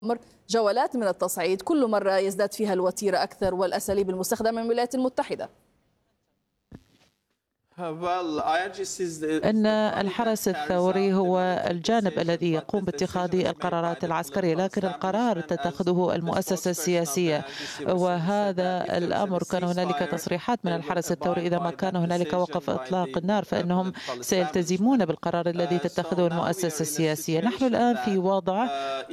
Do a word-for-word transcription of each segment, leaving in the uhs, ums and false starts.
جولات من التصعيد كل مرة يزداد فيها الوتيرة أكثر والأساليب المستخدمة من الولايات المتحدة. أن الحرس الثوري هو الجانب الذي يقوم باتخاذ القرارات العسكرية، لكن القرار تتخذه المؤسسة السياسية، وهذا الأمر كان هنالك تصريحات من الحرس الثوري إذا ما كان هنالك وقف إطلاق النار فإنهم سيلتزمون بالقرار الذي تتخذه المؤسسة السياسية. نحن الآن في وضع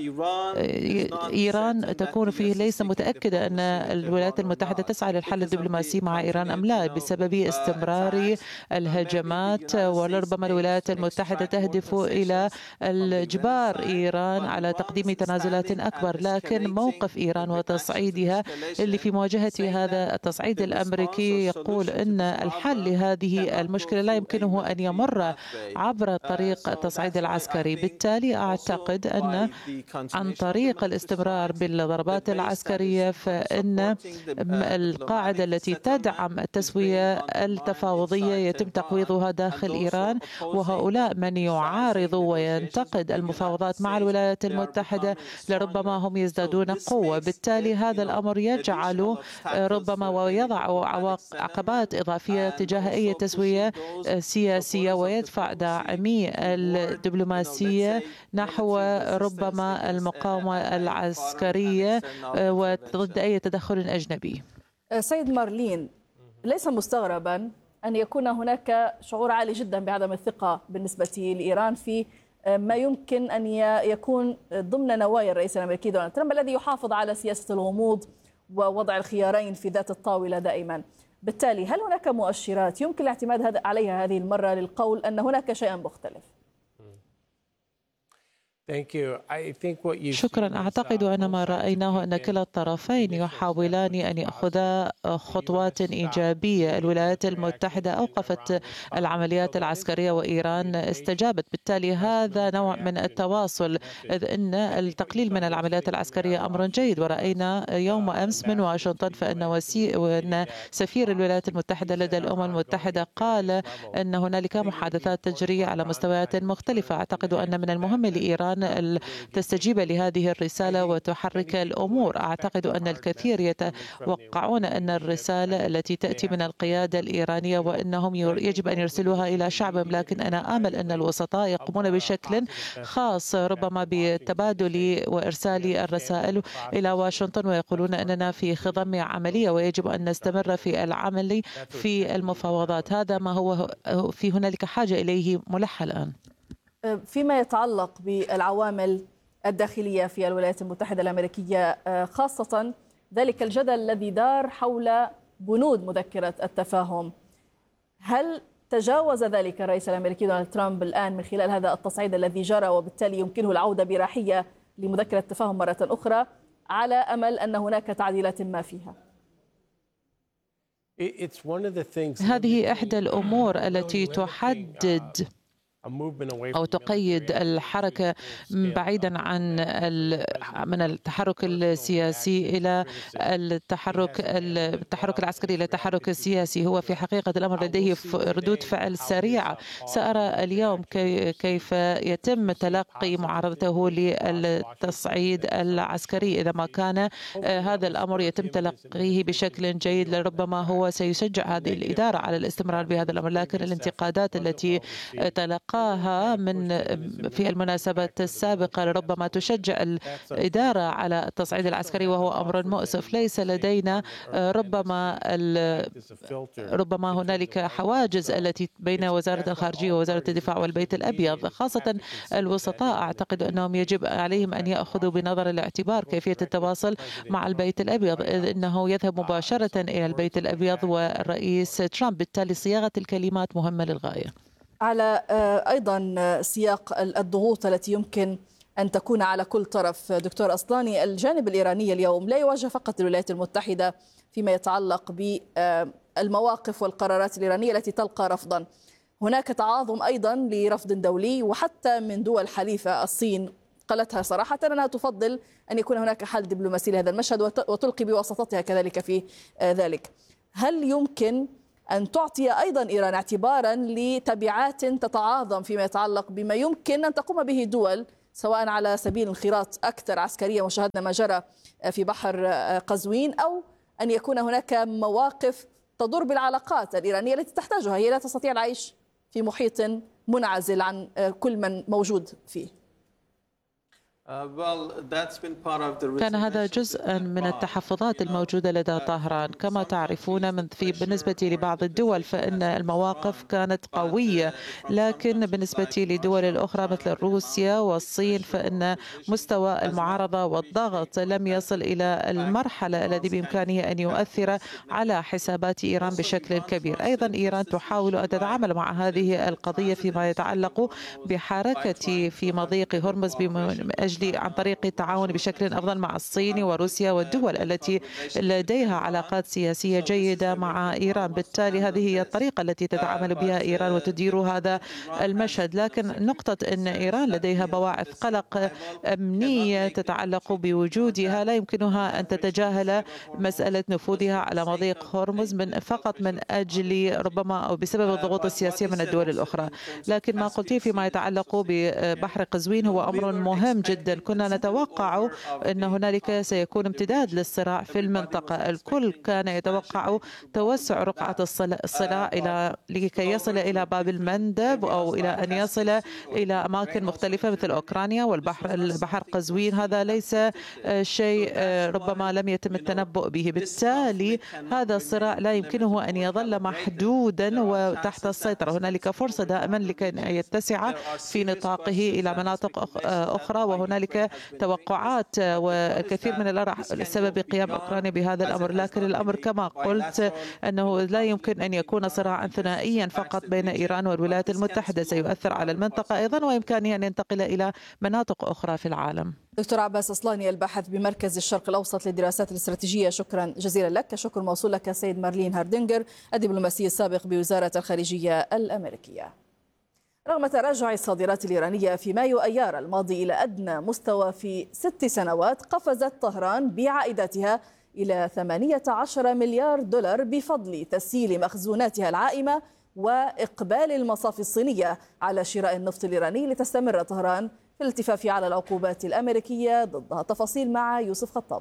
إيران تكون فيه ليس متأكدة أن الولايات المتحدة تسعى للحل الدبلوماسي مع إيران أم لا، بسبب استمرار الهجمات، ولربما الولايات المتحدة تهدف إلى الإجبار إيران على تقديم تنازلات أكبر. لكن موقف إيران وتصعيدها اللي في مواجهة هذا التصعيد الأمريكي يقول أن الحل لهذه المشكلة لا يمكنه أن يمر عبر طريق التصعيد العسكري. بالتالي أعتقد أن عن طريق الاستمرار بالضربات العسكرية فإن القاعدة التي تدعم التسوية التفاوضية يتم تقويضها داخل إيران، وهؤلاء من يعارض وينتقد المفاوضات مع الولايات المتحدة لربما هم يزدادون قوة. بالتالي هذا الأمر يجعل ربما ويضع عقبات إضافية تجاه أي تسوية سياسية، ويدفع داعمي الدبلوماسية نحو ربما المقاومة العسكرية وضد أي تدخل أجنبي. سيد مارلين، ليس مستغربا أن يكون هناك شعور عالي جدا بعدم الثقة بالنسبة لإيران في ما يمكن أن يكون ضمن نوايا الرئيس الأمريكي دونالد ترامب الذي يحافظ على سياسة الغموض ووضع الخيارين في ذات الطاولة دائما. بالتالي هل هناك مؤشرات يمكن الاعتماد عليها هذه المرة للقول أن هناك شيء مختلف؟ شكرا. أعتقد أن ما رأيناه أن كلا الطرفين يحاولان أن يأخذا خطوات إيجابية. الولايات المتحدة أوقفت العمليات العسكرية وإيران استجابت، بالتالي هذا نوع من التواصل، إذ أن التقليل من العمليات العسكرية أمر جيد. ورأينا يوم أمس من واشنطن فإن وسي... وأن سفير الولايات المتحدة لدى الأمم المتحدة قال أن هنالك محادثات تجري على مستويات مختلفة. أعتقد أن من المهم لإيران تستجيب لهذه الرسالة وتحرك الأمور. أعتقد أن الكثير يتوقعون أن الرسالة التي تأتي من القيادة الإيرانية وأنهم يجب أن يرسلوها إلى شعبهم، لكن أنا آمل أن الوسطاء يقومون بشكل خاص ربما بتبادل وإرسال الرسائل إلى واشنطن ويقولون أننا في خضم عملية ويجب أن نستمر في العمل في المفاوضات. هذا ما هو في هنالك حاجة إليه ملحة الآن. فيما يتعلق بالعوامل الداخلية في الولايات المتحدة الأمريكية، خاصة ذلك الجدل الذي دار حول بنود مذكرة التفاهم، هل تجاوز ذلك الرئيس الأمريكي دونالد ترامب الآن من خلال هذا التصعيد الذي جرى وبالتالي يمكنه العودة برحية لمذكرة التفاهم مرة أخرى على أمل أن هناك تعديلات ما فيها؟ هذه إحدى الأمور التي تحدد أو تقيد الحركة بعيدا عن من التحرك السياسي إلى التحرك التحرك العسكري إلى التحرك السياسي. هو في حقيقة الأمر لديه ردود فعل سريعة. سأرى اليوم كيف يتم تلقي معارضته للتصعيد العسكري. إذا ما كان هذا الأمر يتم تلقيه بشكل جيد لربما هو سيشجع هذه الإدارة على الاستمرار بهذا الأمر. لكن الانتقادات التي تلقى من في المناسبات السابقة ربما تشجع الإدارة على التصعيد العسكري، وهو أمر مؤسف. ليس لدينا ربما ربما هنالك حواجز التي بين وزارة الخارجية ووزارة الدفاع والبيت الأبيض، خاصة الوسطاء. أعتقد أنهم يجب عليهم أن يأخذوا بنظر الاعتبار كيفية التواصل مع البيت الأبيض، إذ أنه يذهب مباشرة إلى البيت الأبيض والرئيس ترامب. بالتالي صياغة الكلمات مهمة للغاية. على أيضا سياق الضغوط التي يمكن أن تكون على كل طرف، دكتور أصلاني، الجانب الإيراني اليوم لا يواجه فقط الولايات المتحدة فيما يتعلق بالمواقف والقرارات الإيرانية التي تلقى رفضا، هناك تعاظم أيضا لرفض دولي وحتى من دول حليفة. الصين قالتها صراحة أنها تفضل أن يكون هناك حل دبلوماسي لهذا المشهد وتلقي بوساطتها كذلك في ذلك. هل يمكن أن تعطي أيضا إيران اعتبارا لتبعات تتعاظم فيما يتعلق بما يمكن أن تقوم به دول سواء على سبيل انخراط أكثر عسكريا وشاهدنا ما جرى في بحر قزوين، أو أن يكون هناك مواقف تضر بالعلاقات الإيرانية التي تحتاجها، هي لا تستطيع العيش في محيط منعزل عن كل من موجود فيه. كان هذا جزءا من التحفظات الموجودة لدى طهران. كما تعرفون من في بالنسبة لبعض الدول فإن المواقف كانت قوية، لكن بالنسبة لدول الأخرى مثل روسيا والصين فإن مستوى المعارضة والضغط لم يصل إلى المرحلة التي بإمكانه أن يؤثر على حسابات إيران بشكل كبير. أيضا إيران تحاول أن تتعامل مع هذه القضية فيما يتعلق بحركة في مضيق هرمز بأجل عن طريق التعاون بشكل أفضل مع الصين وروسيا والدول التي لديها علاقات سياسية جيدة مع إيران. بالتالي هذه هي الطريقة التي تتعامل بها إيران وتدير هذا المشهد. لكن نقطة أن إيران لديها بواعث قلق أمنية تتعلق بوجودها لا يمكنها أن تتجاهل مسألة نفوذها على مضيق هرمز من فقط من أجل ربما أو بسبب الضغوط السياسية من الدول الأخرى. لكن ما قلتيه فيما يتعلق ببحر قزوين هو أمر مهم جدا. كنا نتوقع أن هنالك سيكون امتداد للصراع في المنطقة. الكل كان يتوقع توسع رقعة الصراع إلى لكي يصل إلى باب المندب أو إلى أن يصل إلى أماكن مختلفة مثل أوكرانيا والبحر البحر قزوين. هذا ليس شيء ربما لم يتم التنبؤ به. بالتالي هذا الصراع لا يمكنه أن يظل محدودا وتحت السيطرة. هنالك فرصة دائما لكي يتسع في نطاقه إلى مناطق أخرى، وهنالك توقعات والكثير من الآراء سبب قيام أوكرانيا بهذا الأمر. لكن الأمر كما قلت أنه لا يمكن أن يكون صراعا ثنائيا فقط بين إيران والولايات المتحدة، سيؤثر على المنطقة أيضا وإمكانه أن ينتقل إلى مناطق أخرى في العالم. دكتور عباس أصلاني الباحث بمركز الشرق الأوسط للدراسات الاستراتيجية، شكرا جزيلا لك. شكر موصول لك سيد مارلين هاردينجر الدبلوماسي السابق بوزارة الخارجية الأمريكية. رغم تراجع الصادرات الإيرانية في مايو أيار الماضي إلى أدنى مستوى في ست سنوات، قفزت طهران بعائداتها إلى ثمانية عشر مليار دولار بفضل تسييل مخزوناتها العائمة وإقبال المصافي الصينية على شراء النفط الإيراني، لتستمر طهران في الالتفاف على العقوبات الأمريكية ضدها. تفاصيل مع يوسف خطاب.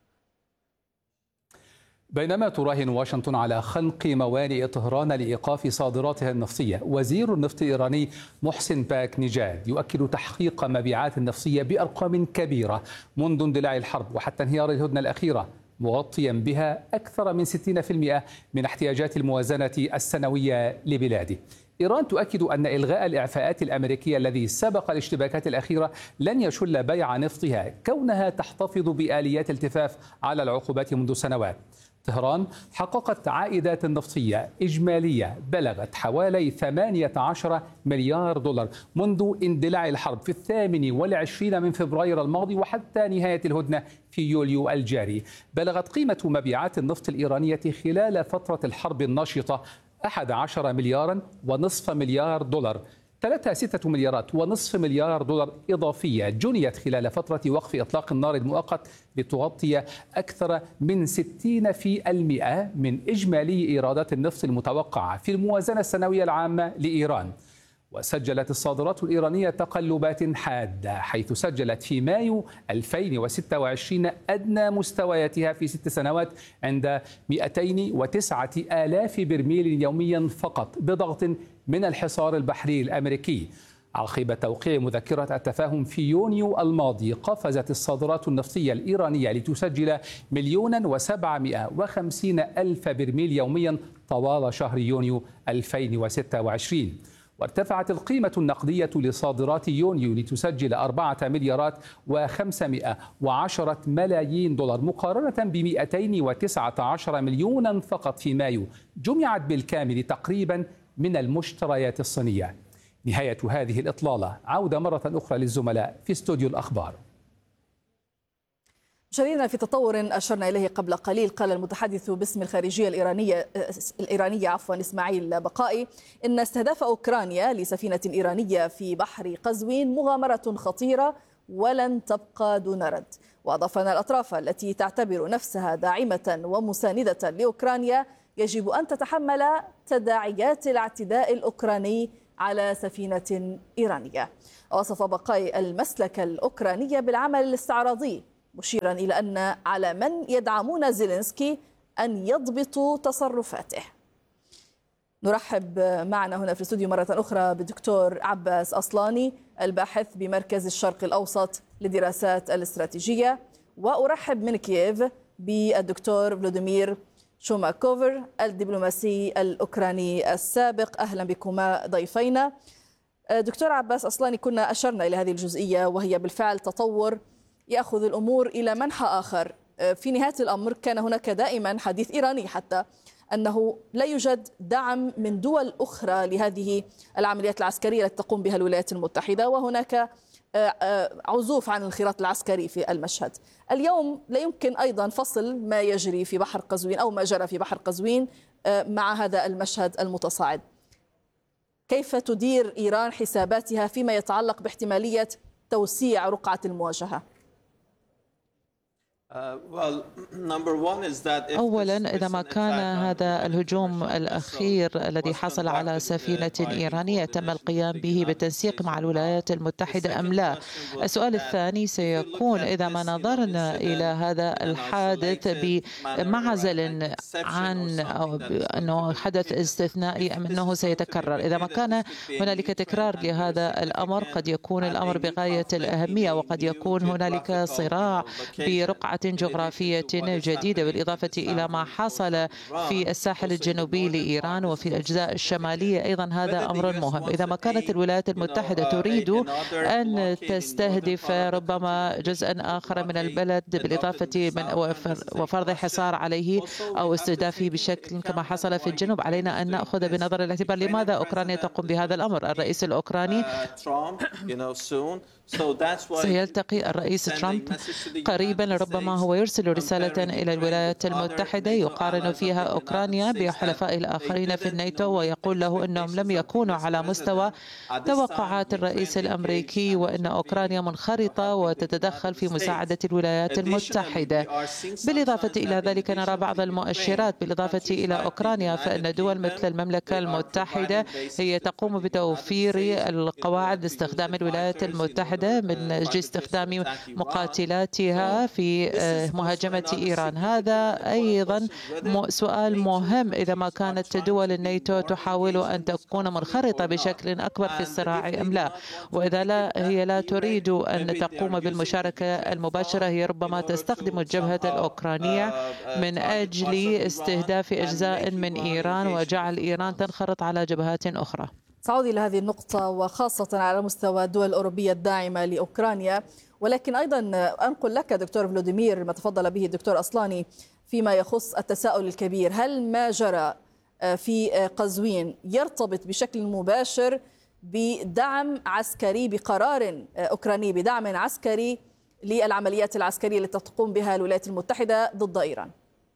بينما تراهن واشنطن على خنق موانئ طهران لإيقاف صادراتها النفطية، وزير النفط الإيراني محسن باك نجاد يؤكد تحقيق مبيعات النفطية بأرقام كبيرة منذ اندلاع الحرب وحتى انهيار الهدنة الأخيرة، مغطيا بها أكثر من ستين بالمئة من احتياجات الموازنة السنوية لبلاده. إيران تؤكد أن إلغاء الإعفاءات الأمريكية الذي سبق الاشتباكات الأخيرة لن يشل بيع نفطها، كونها تحتفظ بآليات التفاف على العقوبات منذ سنوات. طهران حققت عائدات نفطية إجمالية بلغت حوالي ثمانية عشر مليار دولار منذ اندلاع الحرب في الثامن والعشرين من فبراير الماضي وحتى نهاية الهدنة في يوليو الجاري. بلغت قيمة مبيعات النفط الإيرانية خلال فترة الحرب الناشطة أحد عشر مليارا ونصف مليار دولار، ثلاثة ستة مليارات ونصف مليار دولار إضافية جنيت خلال فترة وقف إطلاق النار المؤقت لتغطي أكثر من ستين بالمئة من إجمالي إيرادات النفط المتوقعة في الموازنة السنوية العامة لإيران. وسجلت الصادرات الإيرانية تقلبات حادة، حيث سجلت في مايو ألفين وستة وعشرين أدنى مستوياتها في ست سنوات عند مئتين وتسعة آلاف برميل يوميا فقط، بضغط من الحصار البحري الأمريكي. عقب توقيع مذكرة التفاهم في يونيو الماضي، قفزت الصادرات النفطية الإيرانية لتسجل مليونا وسبعمائة وخمسين ألف برميل يوميا طوال شهر يونيو ألفين وستة وعشرين. وارتفعت القيمة النقدية لصادرات يونيو لتسجل أربعة مليارات وخمسمائة وعشرة ملايين دولار مقارنة ب مئتين وتسعة عشر مليونا فقط في مايو، جمعت بالكامل تقريبا من المشتريات الصينية. نهاية هذه الإطلالة، عودة مرة أخرى للزملاء في استوديو الأخبار. مشاهدينا، في تطور أشرنا إليه قبل قليل، قال المتحدث باسم الخارجية الإيرانية الإيرانية عفوا إسماعيل بقائي إن استهداف أوكرانيا لسفينة إيرانية في بحر قزوين مغامرة خطيرة ولن تبقى دون رد. وأضاف أن الأطراف التي تعتبر نفسها داعمة ومساندة لأوكرانيا يجب أن تتحمل تداعيات الاعتداء الأوكراني على سفينة إيرانية. وصف بقايا المسلك الأوكرانية بالعمل الاستعراضي، مشيرا إلى أن على من يدعمون زيلينسكي أن يضبطوا تصرفاته. نرحب معنا هنا في الاستوديو مرة أخرى بالدكتور عباس أصلاني، الباحث بمركز الشرق الأوسط للدراسات الاستراتيجية، وأرحب من كييف بالدكتور فلوديمير شوماكوفر الدبلوماسي الأوكراني السابق. أهلا بكما ضيفينا. دكتور عباس أصلاني، كنا أشرنا إلى هذه الجزئية وهي بالفعل تطور يأخذ الأمور إلى منحى آخر. في نهاية الأمر كان هناك دائما حديث إيراني حتى أنه لا يوجد دعم من دول أخرى لهذه العمليات العسكرية التي تقوم بها الولايات المتحدة، وهناك عزوف عن الانخراط العسكري في المشهد. اليوم لا يمكن أيضا فصل ما يجري في بحر قزوين أو ما جرى في بحر قزوين مع هذا المشهد المتصاعد. كيف تدير إيران حساباتها فيما يتعلق باحتمالية توسيع رقعة المواجهة؟ أولا، إذا ما كان هذا الهجوم الأخير الذي حصل على سفينة إيرانية تم القيام به بالتنسيق مع الولايات المتحدة أم لا؟ السؤال الثاني سيكون إذا ما نظرنا إلى هذا الحادث بمعزل عن أنه حدث استثنائي أم أنه سيتكرر. إذا ما كان هنالك تكرار لهذا الأمر قد يكون الأمر بغاية الأهمية، وقد يكون هنالك صراع برقعة جغرافية جديدة، بالإضافة إلى ما حصل في الساحل الجنوبي لإيران وفي الأجزاء الشمالية أيضا. هذا أمر مهم. إذا ما كانت الولايات المتحدة تريد أن تستهدف ربما جزءا آخر من البلد بالإضافة من وفرض حصار عليه أو استهدافه بشكل كما حصل في الجنوب، علينا أن نأخذ بنظر الاعتبار لماذا أوكرانيا تقوم بهذا الأمر. الرئيس الأوكراني سيلتقي الرئيس ترامب قريبا، ربما هو يرسل رسالة إلى الولايات المتحدة يقارن فيها أوكرانيا بحلفائه الآخرين في الناتو، ويقول له أنهم لم يكونوا على مستوى توقعات الرئيس الأمريكي، وأن أوكرانيا منخرطة وتتدخل في مساعدة الولايات المتحدة. بالإضافة إلى ذلك نرى بعض المؤشرات بالإضافة إلى أوكرانيا، فإن دول مثل المملكة المتحدة هي تقوم بتوفير القواعد لاستخدام الولايات المتحدة من أجل استخدام مقاتلاتها في مهاجمة إيران. هذا أيضا سؤال مهم إذا ما كانت دول الناتو تحاول أن تكون منخرطة بشكل أكبر في الصراع أم لا، وإذا لا هي لا تريد أن تقوم بالمشاركة المباشرة، هي ربما تستخدم الجبهة الأوكرانية من أجل استهداف أجزاء من إيران وجعل إيران تنخرط على جبهات أخرى. سأعود إلى هذه النقطة وخاصة على مستوى الدول الأوروبية الداعمة لأوكرانيا، ولكن أيضا أنقل لك دكتور فلوديمير ما تفضل به الدكتور أصلاني فيما يخص التساؤل الكبير: هل ما جرى في قزوين يرتبط بشكل مباشر بدعم عسكري، بقرار أوكراني بدعم عسكري للعمليات العسكرية التي تقوم بها الولايات المتحدة ضد إيران؟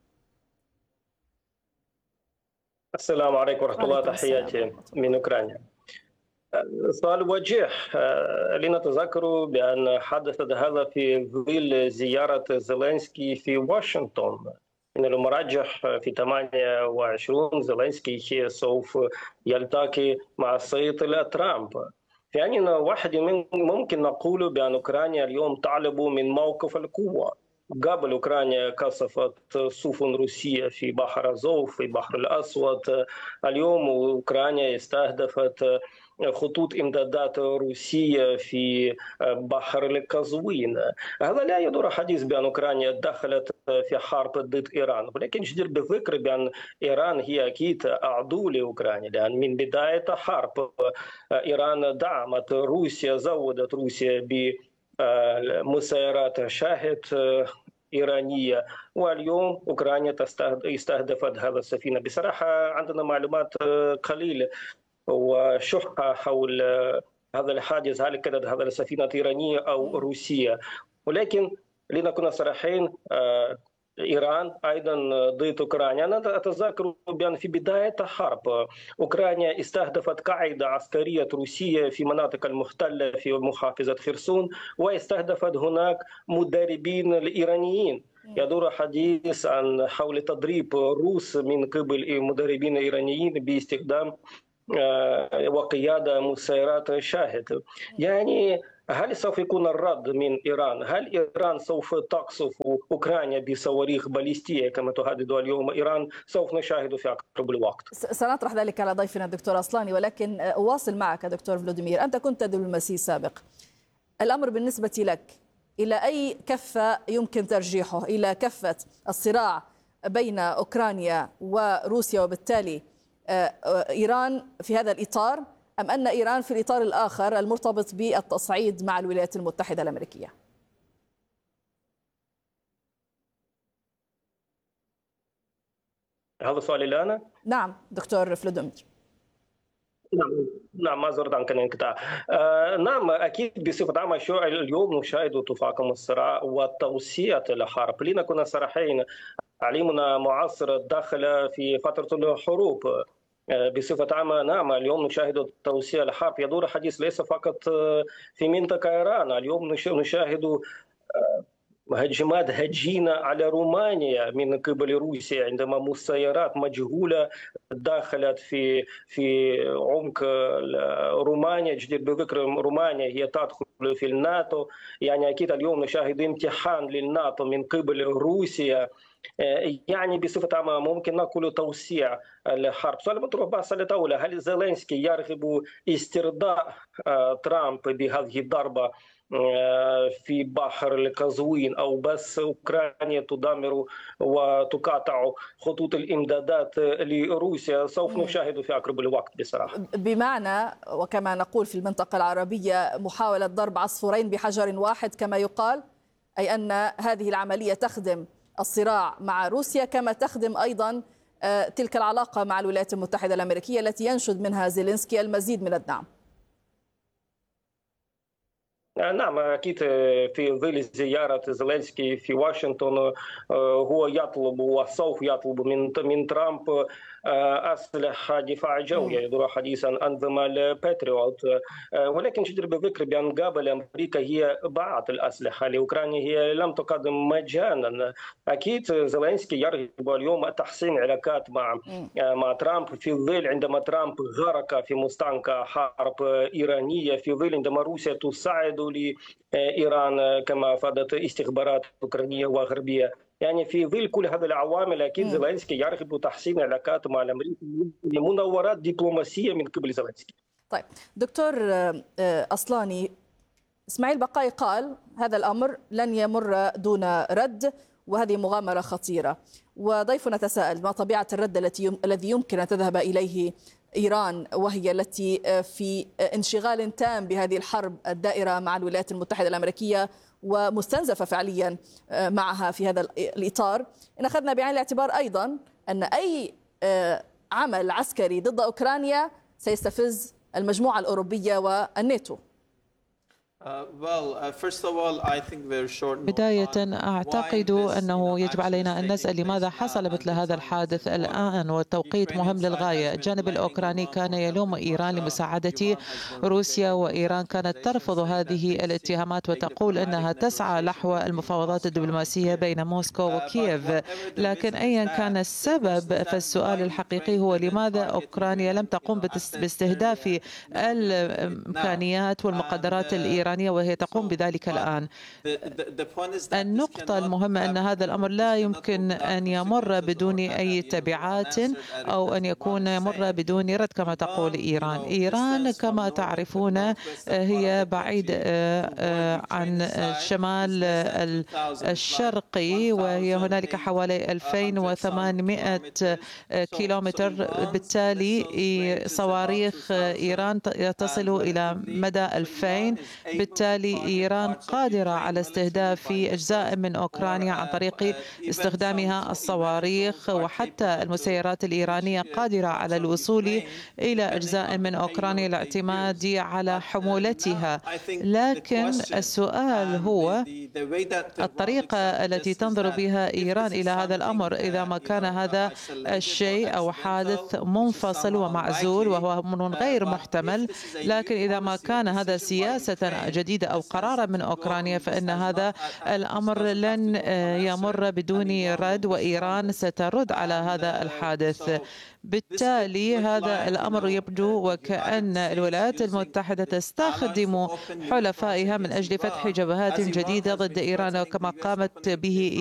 السلام عليكم ورحمة الله، تحياتي من أوكرانيا. سؤال وجيه. لنتذكر بأن حدث هذا في ظل زيارة زيلينسكي في واشنطن. من المرجح في ثمانية وعشرين زيلينسكي سوف يلتقي مع السيد ترامب. يعني واحد ممكن نقول بأن أوكرانيا اليوم تعلب من موقف القوة. قبل أوكرانيا كشفت سفن روسية في بحر أزوف في البحر الأسود. اليوم أوكرانيا استهدفت خطوط إمدادات روسية في بحر القزوين. هذا لا يدور حديث بأن أوكرانيا دخلت في حرب ضد إيران، ولكن جدير بالذكر بأن إيران هي أكيد عدو لأوكرانيا، لأن من بداية الحرب إيران دعمت روسيا، زودت روسيا بمسيرات شاهد إيرانية، واليوم أوكرانيا استهدفت هذا السفينة. بصراحة عندنا معلومات قليلة وشحة حول هذا الحادث، هل كانت هذا السفينة إيرانية أو روسية. ولكن لنكون صريحين، إيران أيضا ضد أوكرانيا. أنا أتذكر بأن في بداية الحرب أوكرانيا استهدفت قاعدة عسكرية روسية في مناطق المحتلة في محافظة خرسون، واستهدفت هناك مدربين الإيرانيين. يدور حديث عن حول تدريب روس من قبل مدربين إيرانيين باستخدام وقيادة مسيرات شاهد. يعني هل سوف يكون الرد من إيران؟ هل إيران سوف تقصف أوكرانيا بصواريخ باليستية كما تهدد اليوم إيران؟ سوف نشاهد في أقرب الوقت. سنطرح ذلك على ضيفنا الدكتور أصلاني، ولكن أواصل معك دكتور فلوديمير. أنت كنت دبلوماسي سابق، الأمر بالنسبة لك إلى أي كفة يمكن ترجيحه؟ إلى كفة الصراع بين أوكرانيا وروسيا وبالتالي إيران في هذا الإطار، أم أن إيران في الإطار الآخر المرتبط بالتصعيد مع الولايات المتحدة الأمريكية؟ هذا سؤالي الآن؟ نعم دكتور فلوديمير. نعم نعم معذرة عن الانقطاع. آه نعم أكيد بصفة عامة اليوم نشاهد تفاقم الصراع وتوسيع الحرب. لنكون صريحين، تعليمنا معاصر داخل في فترة الحروب بصفة عامة. نعم اليوم نشاهد توسيع الحرب، يدور الحديث ليس فقط في منطقة إيران. اليوم نشاهد هجمات هجينة على رومانيا من قبل روسيا، عندما مسيرات مجهولة دخلت في في عمق رومانيا. جدير بذكر رومانيا هي تدخل في الناتو. يعني أكيد اليوم نشاهد امتحان للناتو من قبل روسيا. يعني بصفة عامة ممكن نقول توسيع الحرب. سؤال مطروح بأسئلة أولى: هل زيلينسكي يرغب استرداء ترامب بهذه الضربة في بحر القزوين، أو بس أوكرانيا تدمر وتقاطع خطوط الإمدادات لروسيا؟ سوف نشاهد في أقرب الوقت بصراحة. بمعنى وكما نقول في المنطقة العربية محاولة ضرب عصفورين بحجر واحد كما يقال، أي أن هذه العملية تخدم الصراع مع روسيا كما تخدم أيضا تلك العلاقة مع الولايات المتحدة الأمريكية التي ينشد منها زيلينسكي المزيد من الدعم. نعم أكيد في ظل زيارة زيلينسكي في واشنطن هو يطلب وسوف يطلب من من ترامب أسلحة دفاع جوي، يدور حديث عن أنظمة الباتريوت. ولكن جدير بالذكر بأن قبل أمريكا هي باعت الأسلحة لأوكرانيا، هي لم تقدم مجانا. أكيد زيلينسكي يرغب اليوم تحسين علاقات مع مع ترامب في ظل عندما ترامب غرق في مستنقع حرب إيرانية، في ظل عندما روسيا تساعد لإيران كما أفادت استخبارات أوكرانية وغربية. يعني في ظل كل هذه العوامل أكيد زيلينسكي يرغب تحسين العلاقات مع الأمريكا لمناورات دبلوماسية من قبل زيلينسكي. طيب دكتور أصلاني، إسماعيل بقاي قال هذا الأمر لن يمر دون رد وهذه مغامرة خطيرة، وضيفنا تساءل ما طبيعة الرد التي الذي يمكن أن تذهب إليه إيران وهي التي في انشغال تام بهذه الحرب الدائرة مع الولايات المتحدة الأمريكية ومستنزفة فعليا معها في هذا الإطار، إن أخذنا بعين الاعتبار أيضا أن أي عمل عسكري ضد أوكرانيا سيستفز المجموعة الأوروبية والناتو. بداية أعتقد أنه يجب علينا أن نسأل لماذا حصل مثل هذا الحادث الآن، والتوقيت مهم للغاية. الجانب الأوكراني كان يلوم إيران لمساعدة روسيا، وإيران كانت ترفض هذه الاتهامات وتقول أنها تسعى نحو المفاوضات الدبلوماسية بين موسكو وكييف. لكن أيا كان السبب، فالسؤال الحقيقي هو لماذا أوكرانيا لم تقوم باستهداف الإمكانيات والمقدرات الإيرانية وهي تقوم بذلك الآن. النقطة المهمة أن هذا الأمر لا يمكن أن يمر بدون أي تبعات أو أن يكون يمر بدون رد كما تقول إيران. إيران كما تعرفون هي بعيد عن الشمال الشرقي، وهي هنالك حوالي ألفين وثمانمائة كيلومتر، بالتالي صواريخ إيران تصل إلى مدى ألفين. بالتالي إيران قادرة على استهداف أجزاء من أوكرانيا عن طريق استخدامها الصواريخ، وحتى المسيرات الإيرانية قادرة على الوصول إلى أجزاء من أوكرانيا الاعتماد على حمولتها. لكن السؤال هو الطريقة التي تنظر بها إيران إلى هذا الأمر. إذا ما كان هذا الشيء أو حادث منفصل ومعزول وهو أمر غير محتمل، لكن إذا ما كان هذا سياسة جديدة أو قرارا من أوكرانيا فإن هذا الأمر لن يمر بدون رد، وإيران سترد على هذا الحادث. بالتالي هذا الأمر يبدو وكأن الولايات المتحدة تستخدم حلفائها من أجل فتح جبهات جديدة ضد إيران، وكما قامت به